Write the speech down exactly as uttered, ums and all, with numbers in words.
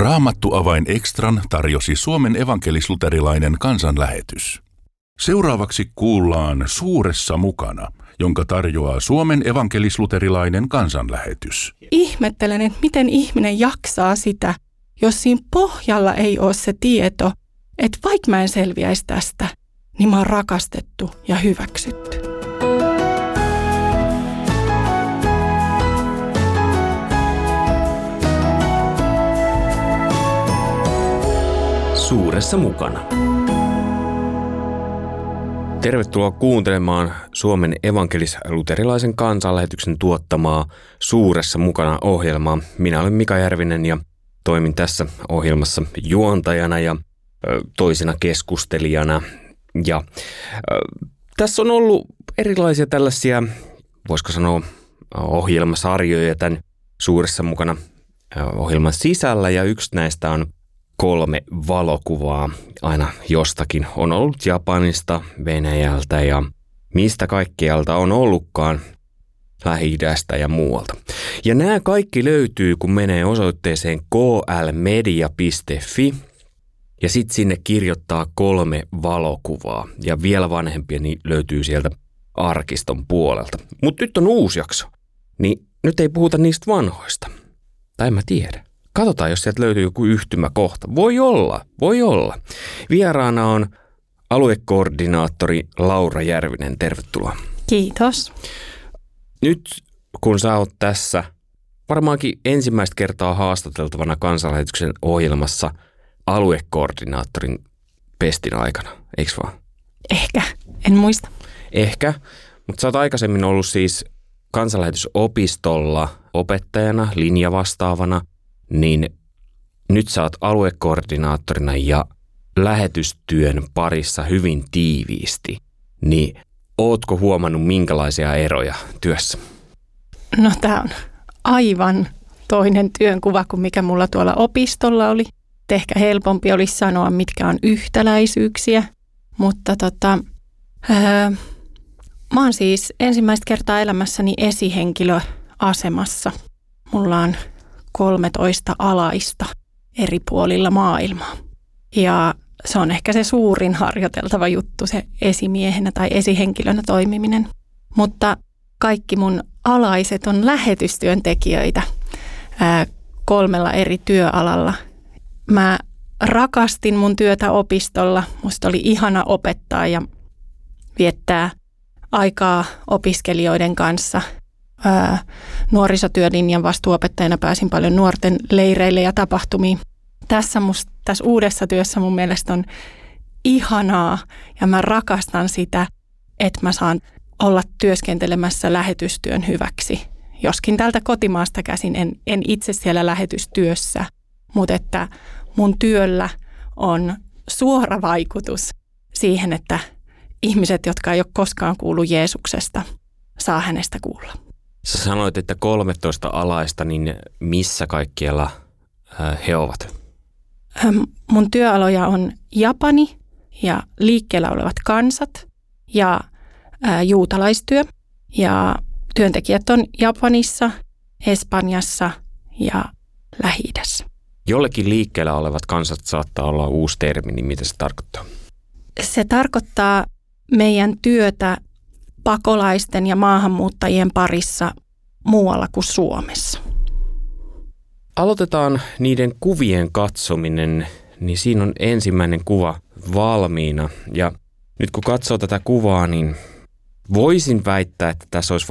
Raamattuavain Extran tarjosi Suomen evankelis-luterilainen kansanlähetys. Seuraavaksi kuullaan Suuressa mukana, jonka tarjoaa Suomen evankelis-luterilainen kansanlähetys. Ihmettelen, että miten ihminen jaksaa sitä, jos siinä pohjalla ei ole se tieto, että vaikka mä en selviäisi tästä, niin mä oon rakastettu ja hyväksytty. Suuressa mukana. Tervetuloa kuuntelemaan Suomen evankelis-luterilaisen kansanlähetyksen tuottamaa Suuressa mukana -ohjelmaa. Minä olen Mika Järvinen ja toimin tässä ohjelmassa juontajana ja ö, toisena keskustelijana. Ja ö, tässä on ollut erilaisia tällaisia, voisiko sanoa, ohjelmasarjoja tämän Suuressa mukana -ohjelman sisällä, ja yksi näistä on kolme valokuvaa aina jostakin. On ollut Japanista, Venäjältä ja mistä kaikkialta on ollutkaan, Lähi-idästä ja muualta. Ja nämä kaikki löytyy, kun menee osoitteeseen k l media piste f i ja sitten sinne kirjoittaa kolme valokuvaa. Ja vielä vanhempia niin löytyy sieltä arkiston puolelta. Mutta nyt on uusi jakso, niin nyt ei puhuta niistä vanhoista. Tai en mä tiedä. Katsotaan, jos sieltä löytyy joku yhtymäkohta. Voi olla, voi olla. Vieraana on aluekoordinaattori Laura Järvinen. Tervetuloa. Kiitos. Nyt kun sä oot tässä varmaankin ensimmäistä kertaa haastateltavana kansanlähetyksen ohjelmassa aluekoordinaattorin pestin aikana, eikö vaan? Ehkä, en muista. Ehkä, mutta sä oot aikaisemmin ollut siis kansanlähetysopistolla opettajana, linjavastaavana. Niin nyt sä oot aluekoordinaattorina ja lähetystyön parissa hyvin tiiviisti. Niin ootko huomannut minkälaisia eroja työssä? No tää on aivan toinen työnkuva kuin mikä mulla tuolla opistolla oli. Ehkä helpompi olisi sanoa, mitkä on yhtäläisyyksiä. Mutta tota, ää, mä oon siis ensimmäistä kertaa elämässäni esihenkilöasemassa. Mulla on kolmetoista alaista eri puolilla maailmaa. Ja se on ehkä se suurin harjoiteltava juttu, se esimiehenä tai esihenkilönä toimiminen. Mutta kaikki mun alaiset on lähetystyöntekijöitä ää, kolmella eri työalalla. Mä rakastin mun työtä opistolla. Musta oli ihana opettaa ja viettää aikaa opiskelijoiden kanssa. Ää, nuorisotyölinjan vastuuopettajana pääsin paljon nuorten leireille ja tapahtumiin. Tässä, musta, tässä uudessa työssä mun mielestä on ihanaa ja mä rakastan sitä, että mä saan olla työskentelemässä lähetystyön hyväksi. Joskin täältä kotimaasta käsin en, en itse siellä lähetystyössä, mutta että mun työllä on suora vaikutus siihen, että ihmiset, jotka ei ole koskaan kuullut Jeesuksesta, saa hänestä kuulla. Sä sanoit, että kolmetoista alaista, niin missä kaikkialla he ovat? Mun työaloja on Japani ja liikkeellä olevat kansat ja juutalaistyö. Ja työntekijät on Japanissa, Espanjassa ja Lähi-idässä. Jollekin liikkeellä olevat kansat saattaa olla uusi termi, niin mitä se tarkoittaa? Se tarkoittaa meidän työtä pakolaisten ja maahanmuuttajien parissa muualla kuin Suomessa. Aloitetaan niiden kuvien katsominen, niin siinä on ensimmäinen kuva valmiina. Ja nyt kun katsoo tätä kuvaa, niin voisin väittää, että tässä olisi